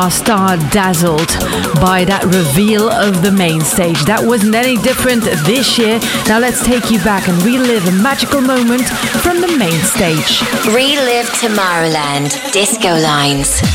Star dazzled by that reveal of the main stage. That wasn't any different this year. Now let's take you back and relive a magical moment from the main stage. Relive Tomorrowland Disco Lines.